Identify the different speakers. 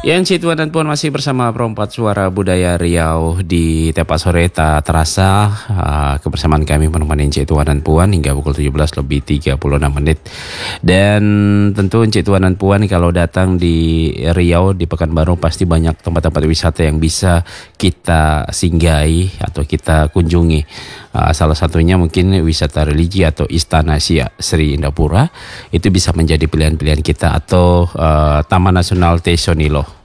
Speaker 1: Ya, Encik Tuan dan Puan masih bersama Perompat Suara Budaya Riau di Tepat Sore. Tak terasa kebersamaan kami menemani Encik Tuan dan Puan hingga pukul 17 lebih 36 menit. Dan tentu Encik Tuan dan Puan kalau datang di Riau, di Pekanbaru, pasti banyak tempat-tempat wisata yang bisa kita singgahi atau kita kunjungi. Salah satunya mungkin wisata religi atau Istana Siak Sri Indapura. Itu bisa menjadi pilihan-pilihan kita, atau Taman Nasional Teso Nilo.